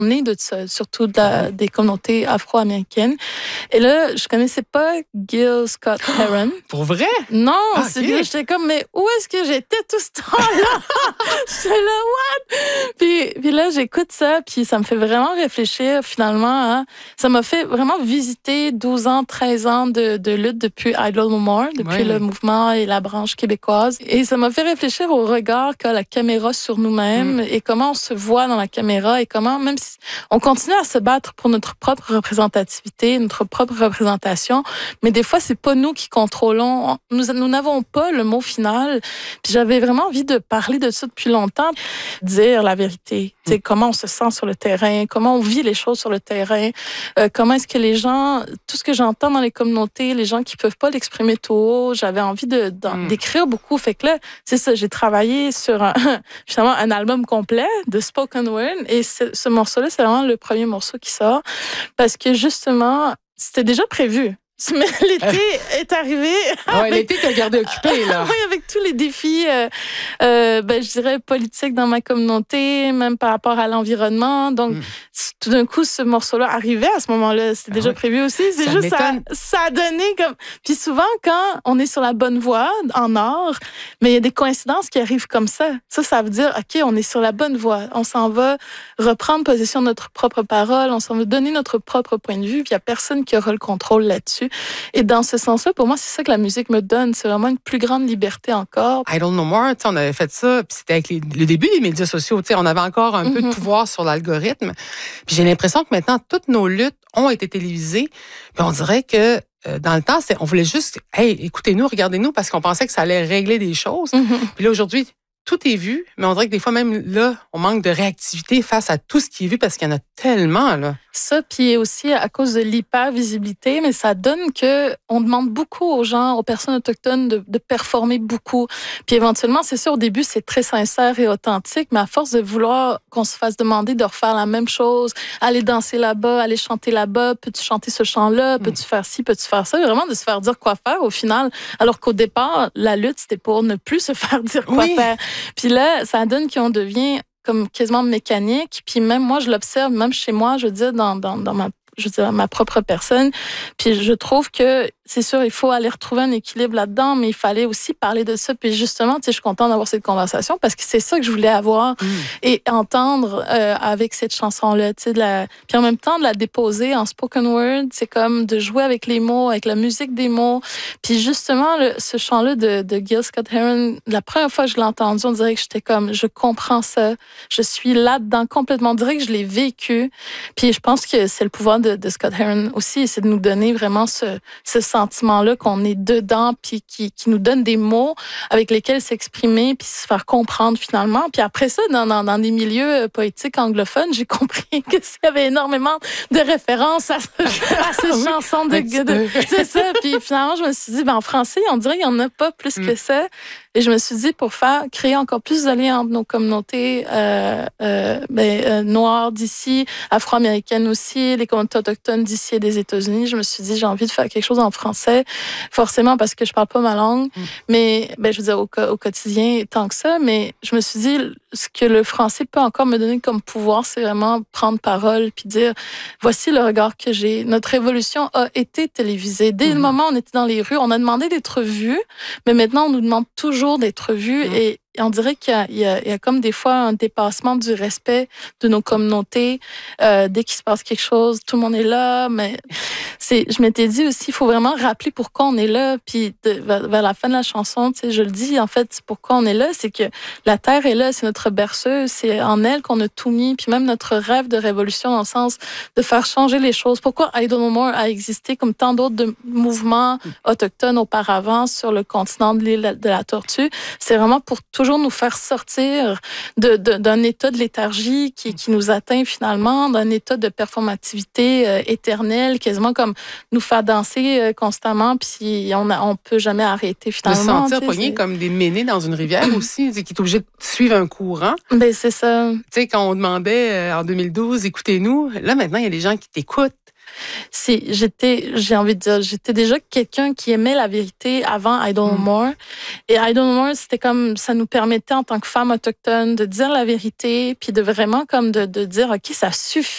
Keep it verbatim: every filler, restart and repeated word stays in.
née de ça, surtout de la, des communautés afro-américaines. Et là, je connaissais pas Gil Scott-Heron. Pour vrai? Non, ah, c'est okay. J'étais comme, mais où est-ce que j'étais tout ce temps-là? J'étais là, what? Puis, puis là, j'écoute ça, puis ça me fait vraiment réfléchir finalement. Hein. Ça m'a fait vraiment visiter douze ans, treize ans de, de lutte depuis Idle No More, depuis ouais. le mouvement et la branche québécoise. Et ça m'a fait réfléchir au regard qu'a la caméra sur nous-mêmes mm. et comment on se voit dans la caméra et comment, même si on continue à se battre pour notre propre représentativité, notre propre représentation, mais des fois, c'est pas nous qui contrôlons. Nous, nous n'avons pas le mot final. Puis j'avais vraiment envie de parler de ça depuis longtemps, dire la vérité. Mm. Comment on se sent sur le terrain, comment on vit les choses sur le terrain, euh, comment est-ce que les gens, tout ce que j'entends dans les communautés, les gens qui peuvent pas l'exprimer tout haut, j'avais envie de, de mm. d'écrire beaucoup. Fait que là, c'est ça, j'ai travaillé sur un, finalement un album complet de spoken word et ce, ce morceau-là, c'est vraiment le premier morceau qui sort parce que justement, c'était déjà prévu. Mais l'été est arrivé. Ah ouais, l'été t'a gardé occupé, là. Oui, avec tous les défis, euh, euh, ben, je dirais, politiques dans ma communauté, même par rapport à l'environnement. Donc, mm. tout d'un coup, ce morceau-là arrivait à ce moment-là. C'était ah déjà ouais. prévu aussi. C'est ça juste, ça, ça a donné comme... Puis souvent, quand on est sur la bonne voie, en art, mais il y a des coïncidences qui arrivent comme ça. Ça, ça veut dire, OK, on est sur la bonne voie. On s'en va reprendre possession de notre propre parole. On s'en va donner notre propre point de vue. Puis il n'y a personne qui aura le contrôle là-dessus. Et dans ce sens-là, pour moi, c'est ça que la musique me donne. C'est vraiment une plus grande liberté encore. Idle No More, on avait fait ça, puis c'était avec les, le début des médias sociaux. On avait encore un mm-hmm. peu de pouvoir sur l'algorithme. Puis j'ai l'impression que maintenant, toutes nos luttes ont été télévisées. Puis on dirait que euh, dans le temps, c'est, on voulait juste, hey, écoutez-nous, regardez-nous, parce qu'on pensait que ça allait régler des choses. Mm-hmm. Puis là, aujourd'hui, tout est vu, mais on dirait que des fois, même là, on manque de réactivité face à tout ce qui est vu parce qu'il y en a tellement, là. Ça, puis aussi à cause de l'hyper-visibilité, mais ça donne que on demande beaucoup aux gens, aux personnes autochtones de, de performer beaucoup. Puis éventuellement, c'est sûr, au début, c'est très sincère et authentique, mais à force de vouloir qu'on se fasse demander de refaire la même chose, aller danser là-bas, aller chanter là-bas, peux-tu chanter ce chant-là, peux-tu faire ci, peux-tu faire ça, vraiment de se faire dire quoi faire au final, alors qu'au départ, la lutte, c'était pour ne plus se faire dire quoi oui. faire. Puis là, ça donne qu'on devient comme quasiment mécanique. Puis même moi, je l'observe, même chez moi, je veux dire, dans, dans, dans ma, je veux dire, ma propre personne. Puis je trouve que, c'est sûr, il faut aller retrouver un équilibre là-dedans, mais il fallait aussi parler de ça. Puis justement, tu sais, je suis contente d'avoir cette conversation parce que c'est ça que je voulais avoir mmh. et entendre euh, avec cette chanson-là, tu sais, de la... Puis en même temps, de la déposer en spoken word, c'est comme de jouer avec les mots, avec la musique des mots. Puis justement, le, ce chant-là de, de Gil Scott-Heron, la première fois que je l'ai entendu, on dirait que j'étais comme, je comprends ça, je suis là-dedans complètement, on dirait que je l'ai vécu. Puis je pense que c'est le pouvoir de, de Scott-Heron aussi, c'est de nous donner vraiment ce, ce sentiment-là qu'on est dedans, puis qui, qui nous donne des mots avec lesquels s'exprimer, puis se faire comprendre finalement. Puis après ça, dans, dans, dans des milieux poétiques anglophones, j'ai compris que s'il y avait énormément de références à, à ces oui, chansons de... de c'est ça. Puis finalement, je me suis dit, ben, en français, on dirait qu'il n'y en a pas plus mm. que ça. Et je me suis dit, pour faire créer encore plus de liens entre nos communautés euh, euh, ben, euh, noires d'ici, afro-américaines aussi, les communautés autochtones d'ici et des États-Unis, je me suis dit, j'ai envie de faire quelque chose en français, forcément parce que je parle pas ma langue, mm. mais ben, je veux dire au, au quotidien tant que ça, mais je me suis dit, ce que le français peut encore me donner comme pouvoir, c'est vraiment prendre parole puis dire, voici le regard que j'ai. Notre révolution a été télévisée. Dès mm. le moment où on était dans les rues, on a demandé d'être vus, mais maintenant on nous demande toujours d'être vus mmh. et on dirait qu'il y a, il y, a, il y a comme des fois un dépassement du respect de nos communautés. Euh, dès qu'il se passe quelque chose, tout le monde est là. Mais c'est, je m'étais dit aussi, il faut vraiment rappeler pourquoi on est là. Puis de, vers, vers la fin de la chanson, tu sais, je le dis, en fait, pourquoi on est là, c'est que la terre est là, c'est notre berceuse, c'est en elle qu'on a tout mis. Puis même notre rêve de révolution, dans le sens de faire changer les choses. Pourquoi Idle No More a existé comme tant d'autres de mouvements autochtones auparavant sur le continent de l'île de la Tortue, c'est vraiment pour tout toujours nous faire sortir de, de, d'un état de léthargie qui, qui nous atteint finalement, d'un état de performativité euh, éternelle, quasiment comme nous faire danser euh, constamment, puis on ne on peut jamais arrêter finalement. De se sentir pogné comme des ménés dans une rivière aussi, qui est obligé de suivre un courant. Ben, c'est ça. Tu sais, quand on demandait euh, en deux mille douze, écoutez-nous, là maintenant, il y a des gens qui t'écoutent. Si, j'étais, j'ai envie de dire, j'étais déjà quelqu'un qui aimait la vérité avant Idle No More. Mm. Et Idle No More, c'était comme, ça nous permettait en tant que femmes autochtones de dire la vérité, puis de vraiment comme de, de dire, OK, ça suffit.